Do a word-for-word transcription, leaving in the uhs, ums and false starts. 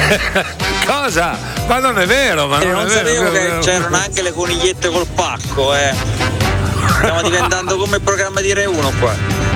Cosa? Ma non è vero, ma Eh, non, non è vero, sapevo vero, che vero. c'erano anche le conigliette col pacco, eh. Stiamo diventando come il programma di Re uno qua.